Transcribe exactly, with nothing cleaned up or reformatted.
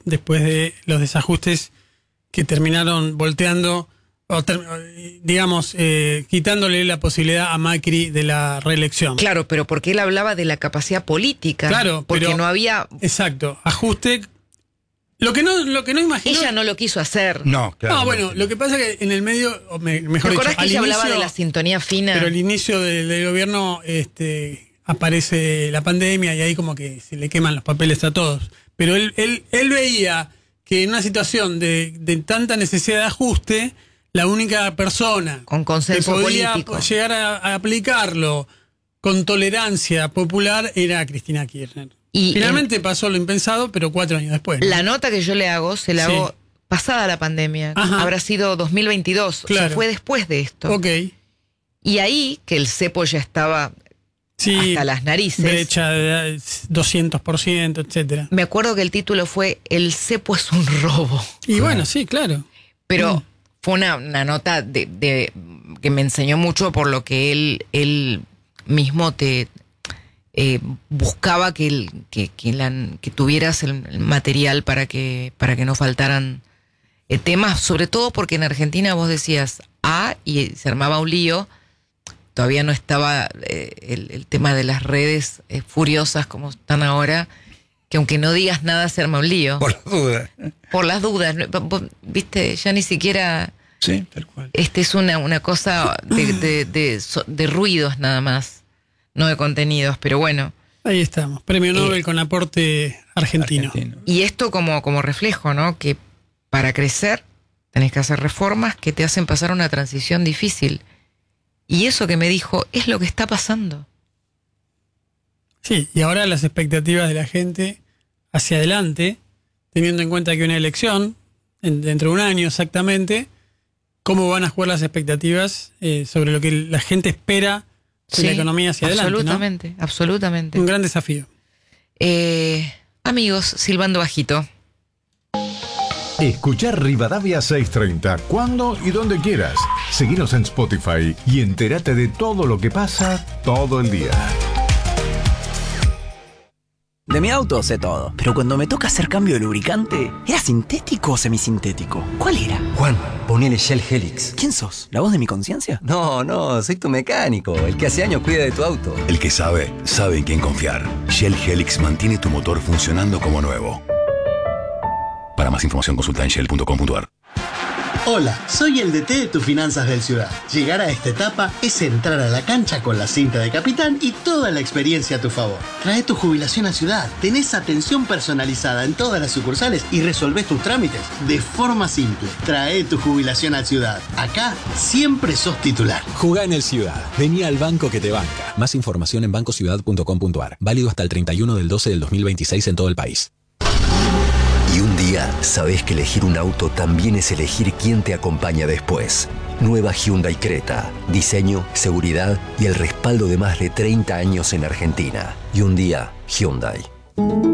después de los desajustes que terminaron volteando, o ter, digamos, eh, quitándole la posibilidad a Macri de la reelección. Claro, pero porque él hablaba de la capacidad política. Claro, porque pero, no había... Exacto, ajuste... Lo que no, lo que no imaginó... Ella no lo quiso hacer. No, claro. No, bueno, lo que pasa es que en el medio, o me, mejor ¿Te dicho, acordás que al ella inicio, hablaba de la sintonía fina? pero al inicio del, del gobierno este, aparece la pandemia y ahí como que se le queman los papeles a todos. Pero él, él, él veía que en una situación de, de tanta necesidad de ajuste, la única persona con consenso que podía político llegar a, a aplicarlo con tolerancia popular era Cristina Kirchner. Y finalmente en, pasó lo impensado, pero cuatro años después, ¿no? La nota que yo le hago, se la sí. hago pasada la pandemia. Ajá. Habrá sido dos mil veintidós. Claro. O sea, fue después de esto. Ok. Y ahí, que el cepo ya estaba sí, hasta las narices. Brecha de doscientos por ciento, etcétera. Me acuerdo que el título fue El cepo es un robo. Y claro. bueno, sí, claro. Pero mm. fue una, una nota de, de que me enseñó mucho por lo que él, él mismo te... Eh, buscaba que, el, que, que, la, que tuvieras el, el material para que, para que no faltaran eh, temas, sobre todo porque en Argentina vos decías A y se armaba un lío, todavía no estaba eh, el, el tema de las redes eh, furiosas como están ahora, que aunque no digas nada se arma un lío. Por las dudas. Por las dudas, viste, ya ni siquiera... Sí, tal cual. Este es una, una cosa de, de, de, de, de ruidos nada más. No de contenidos, pero bueno. Ahí estamos, premio Nobel eh, con aporte argentino. argentino. Y esto como, como reflejo, ¿no? Que para crecer tenés que hacer reformas que te hacen pasar una transición difícil. Y eso que me dijo es lo que está pasando. Sí, y ahora las expectativas de la gente hacia adelante, teniendo en cuenta que una elección, en, dentro de un año exactamente, cómo van a jugar las expectativas eh, sobre lo que la gente espera de sí, la economía hacia absolutamente, adelante, ¿no? Absolutamente. Un gran desafío. Eh, amigos, silbando bajito. Escuchar Rivadavia seiscientos treinta cuando y donde quieras. Seguinos en Spotify y entérate de todo lo que pasa todo el día. De mi auto sé todo, pero cuando me toca hacer cambio de lubricante, ¿era sintético o semisintético? ¿Cuál era? Juan, ponele Shell Helix. ¿Quién sos? ¿La voz de mi conciencia? No, no, soy tu mecánico, el que hace años cuida de tu auto. El que sabe, sabe en quién confiar. Shell Helix mantiene tu motor funcionando como nuevo. Para más información consulta en shell punto com punto a r. Hola, soy el D T de tus finanzas del Ciudad. Llegar a esta etapa es entrar a la cancha con la cinta de capitán y toda la experiencia a tu favor. Trae tu jubilación a Ciudad, tenés atención personalizada en todas las sucursales y resolvés tus trámites de forma simple. Trae tu jubilación a Ciudad. Acá siempre sos titular. Jugá en el Ciudad. Vení al banco que te banca. Más información en banco ciudad punto com punto a r. Válido hasta el treinta y uno del doce del dos mil veintiséis en todo el país. Y un día sabés que elegir un auto también es elegir quién te acompaña después. Nueva Hyundai Creta. Diseño, seguridad y el respaldo de más de treinta años en Argentina. Y un día, Hyundai.